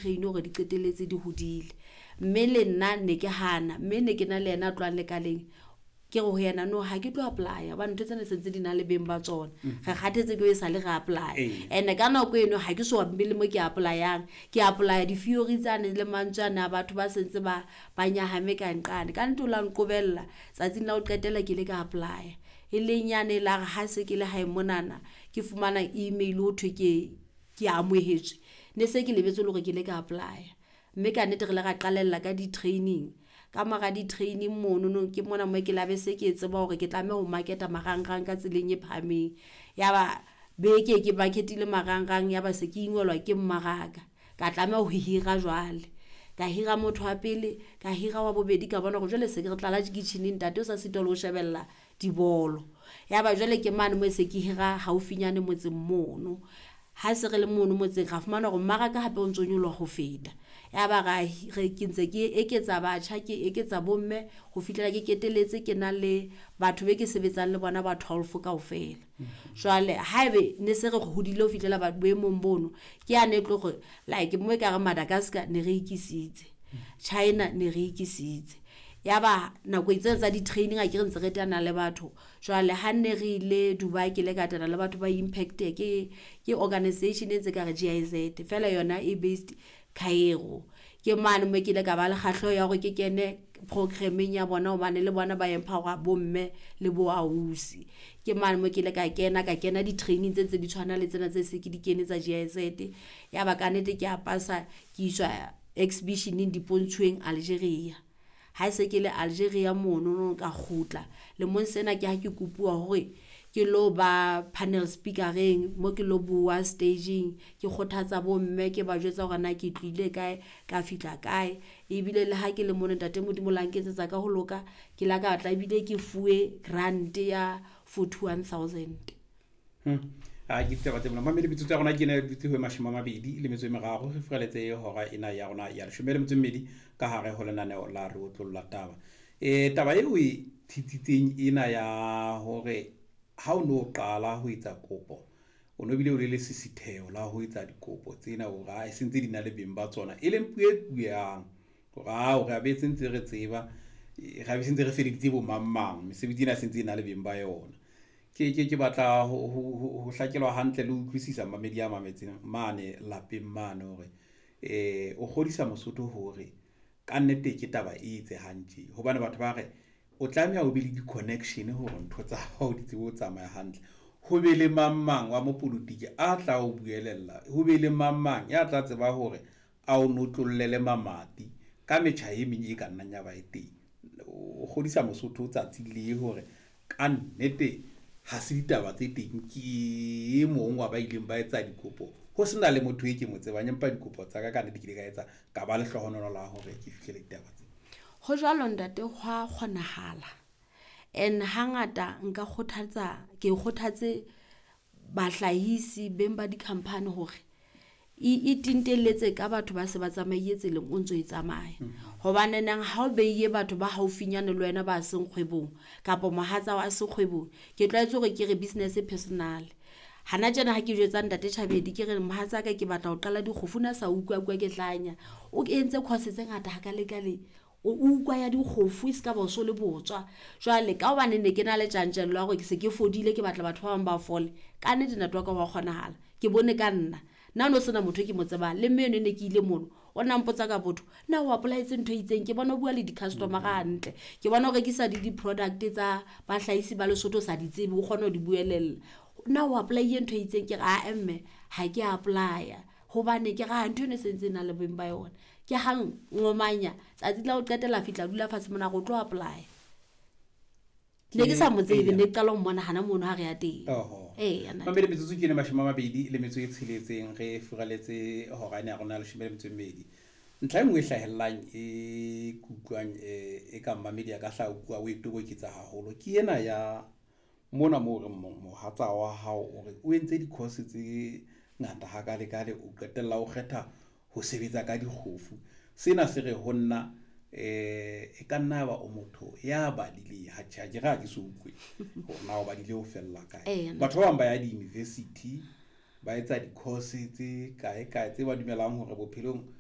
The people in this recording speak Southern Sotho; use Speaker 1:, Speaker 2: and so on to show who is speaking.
Speaker 1: train hore di qetelletse di hodile mme le nna ne ke hana mme ne ke na le yena tlwang le kaleng ke go yena no ha ke tlo apply ba ntse tsena sentse di na le beng ba tsona ga khathetse ke sa le ga apply ene ka nako eno ha ke so wa mbele mo ke applyang ke apply di theory tsane le mantsana batho ba sentse ba nyahame ka nqane ka ntola nqobella tsatsing la o qetela ke le ka apply e le nyane la ha se ke le hae monana ke fumana email ho thwe ke amohetswe ne se ke lebetse le gore ke le ka apply mme ka nete re le ga qalella ka di training ka maga di training mono no ke mona mo ke labe se ke tseba hore ke tlame ho marketa marangrang ka tseleng e phameng yaba beke ke marketile marangrang yaba se ke ingwelwa ke mmaraka ka tlame ho hira jwale ka hira motho wa pele ka hira wa bobedi ka bona go jwale se ke re tlala kitcheneng tate o sa sitolo o shebella dibolo yaba jwale ke mane mo se ke hira haufinyane motseng mono ha se re le mono motseng ga fumana go mmaraka hape o ntsonyolwa go feta yaba re kintse ke eketsa batjha ke eketsa bomme go fitlela ke keteletse ke na le batho be ke sebetsang le bona ba 12 kaofela jwale haebe ne se re go hodile go fitlela ba boemong bono ke ane tlo go like mo ka re Madagascar ne re ikisitse China ne re ikisitse yaba nako itse tsa di training a ke re ntse re tana le batho jwale ha ne re ile Dubai ke le ka tana le batho ba impact ke organization e tse ka re GIZ fela yona e based Cairo ke mane mo ke le ka ba le khahlo ya go ke kene programming ya bona o bane le bona ba empower bomme le bo ausi ke mane mo ke le ka kena di training tse di tshwana le tsena tse se ke di kene tsa GIZ yaba ka nete ke a pasa ke iswa exhibition in dipontshweng Algeria ha se ke le Algeria mono no ka khutla le mon sena ke ha ke kupua hore ke lo ba panel speakereng mo ke lo bua staging ke khothatsa bo mme ke ba jwetsa hore na ke tlile kae ka fitla kae e bile le ha ke le mone tate modimo lanketsetsa ka ho loka ke la ka tla bile ke fuwe grant ya 41000
Speaker 2: a ke tseba tsena mamele bitso tsa rona ke ne ditse ho mashima mabedi le metso e merago re freletse hora ena ya rona ya shumele metso mmedi ka hare ho lenane la re o tlolla taba taba e o thitsitseng ena ya hore ha o no qala ho etsa kopo o no bile o le sisitheo la ho etsa dikopo tsena o ga e sentse di na le beng ba tsona e leng pueang go ga o ga be sentse re tseba ga be sentse re feditse bo mammang mesebetsi ena sentse ina le beng ba yona ke batla ho hlakelwa hantle le utlwisisa mamedi a mametseng mane lapeng mane hore o godisa Mosotho hore ka nnete ke taba e itse hantsi hobane batho ba re o tlamea o be le di connection hore ntho tsa hao di tsebo tsamaya hantle ho be le mamang wa mopolotiki a tla o buelella ho be le mamang ya tla tseba hore a o notlollele mamati ka metjha e meng e ka nnang ya ba e teng o godisa Mosotho tsatsi le hore ka nnete ha se ditaba tse teng ke mong wa ba ileng ba etsa dikopo ho sena le motho e ke mo tsebang empa dikopo tsa ka kana di kile ka etsa ka ba le hlohonono la hore ke fihlele ditaba tse
Speaker 1: ho jwalo ntate hwa kgonahala en hangata nka kgothatse bahlahisi beng ba di company hore e tinteletse ka batho ba se ba tsamaetse leng o ntso e tsamaya hobane nang ha o beiye batho ba haufinyane le wena ba seng kgwebong kapo mohatsa wa se kgwebong ke tlwaetse gore ke re business personal hana jana ha ke jwetsa ntate Thabedi ke re mohatsa ka ke batla ho qala dikgofuna sa ukwa ke hlanya o entse course tse ngata ha ka le o ukwa ya dikgofu iska ba so le botswa jwale ka hobane ne ke na le tjantjello ya gore ke se ke fodile ke batla batho ba bang ba fole ka nne dinatwa ka wa kgonahala ke bone ka nna no sena motho ke mo tseba le mmeno ne ke ile mono o nna mpotsa ka botho na o apply ntho itseng ke bona bua le di customer ga ntle ke bona o rekisa di product tsa ba hlahisi ba Lesotho sa di tsebe o kgona ho di buelella na o apply ntho itseng ke ga emme ha ke apply hobane ke ga ntho ne sentse na le beng ba yona ke hang ngomanya tsatsi la o qetela fitla dula fatshe mona go tlo apply ne ke sa motsebe ne qala o mmona hana mono ha re ya teng
Speaker 2: ana mamele metsotso ke ne mashima mabedi le metso e tsheletseng re furaletse hora ene ya rona le shumele metso mmedi ntla e ngwe hlahellang e kutlwang e ka mamedi ya ka hla o bua o itobo ke tsa haholo ke ena ya mona mo re mohatsa wa hao o re o entse di course tse ngata ha kale o qetella o kgetha ho sebetsa ka dikgofu sena se re honna e ka nna ba o motho ya badile ha tja ga ke so ukwe hona o badile ho fella kae batho ba bang ba ya di university ba etsa di course tse kae tse ba dumelang hore bophelong